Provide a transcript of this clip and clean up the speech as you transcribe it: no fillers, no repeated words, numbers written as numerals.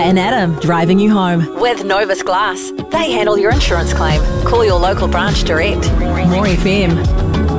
and Adam driving you home. With Novus Glass. They handle your insurance claim. Call your local branch direct. More FM.